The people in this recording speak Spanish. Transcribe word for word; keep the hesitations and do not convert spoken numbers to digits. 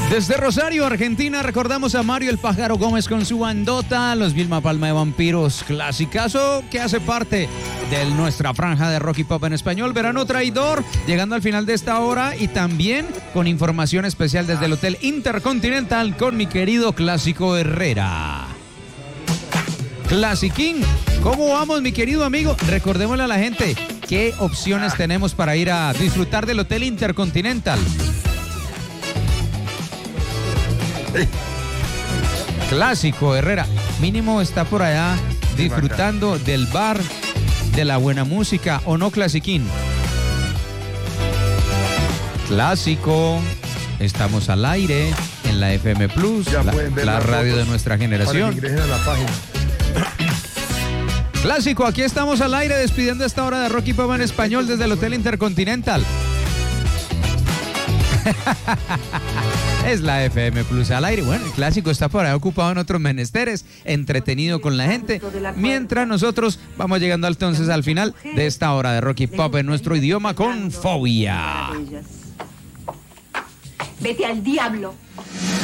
Desde Rosario, Argentina, recordamos a Mario el Pájaro Gómez con su bandota, los Vilma Palma de Vampiros, clasicazo que hace parte de nuestra franja de rock y pop en español, Verano Traidor, llegando al final de esta hora y también con información especial desde el Hotel Intercontinental con mi querido Clásico Herrera. Clasiquín, ¿cómo vamos, mi querido amigo? Recordémosle a la gente qué opciones tenemos para ir a disfrutar del Hotel Intercontinental. Clásico Herrera, mínimo está por allá disfrutando del bar, de la buena música, ¿o no, Clasiquín? Clásico, estamos al aire en la F M Plus, la, la radio fotos de nuestra generación. Para que ingresen a la página. Clásico, aquí estamos al aire despidiendo esta hora de Rock y Pop en español desde el Hotel Intercontinental. Es la F M Plus al aire. Bueno, el Clásico está por ahí ocupado en otros menesteres, entretenido con la gente, mientras nosotros vamos llegando entonces al final de esta hora de Rock y Pop en nuestro idioma con Fobia. Vete al diablo.